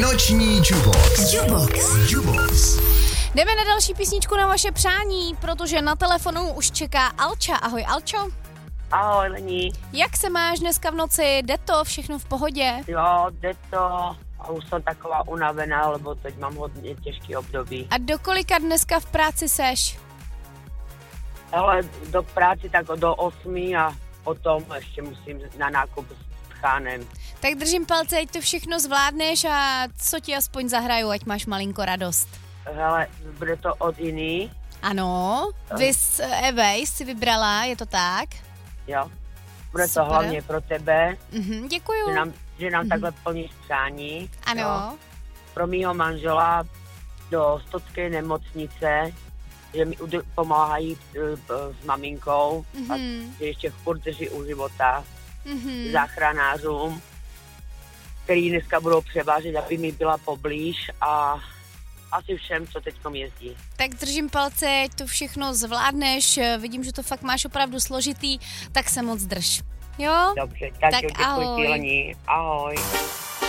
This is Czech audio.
Noční Jubox. Jdeme na další písničku na vaše přání, protože na telefonu už čeká Alča. Ahoj, Alčo. Ahoj, Lení. Jak se máš dneska v noci? Jde to? Všechno v pohodě? Jo, jde to. A už jsem taková unavená, lebo teď mám hodně těžký období. A do kolika dneska v práci seš? Ale do práci tak do 8 a potom ještě musím na nákup s chánem. Tak držím palce, ať to všechno zvládneš a co ti aspoň zahraju, ať máš malinko radost. Hele, bude to od jiný. Ano, vy s Evej si vybrala, je to tak? Jo. Bude Super. to hlavně pro tebe, Děkuju. že nám takhle plníš přání. Ano. Jo. Pro mýho manžela do Stocké nemocnice, že mi pomáhají s maminkou a že ještě furt drží u života záchranářům, který dneska budou převážet, aby mi byla poblíž a asi všem, co teďkom jezdí. Tak držím palce, ať to všechno zvládneš, vidím, že to fakt máš opravdu složitý, tak se moc drž. Jo? Dobře, tak jo, děkuji ahoj. ti, Lení. Ahoj.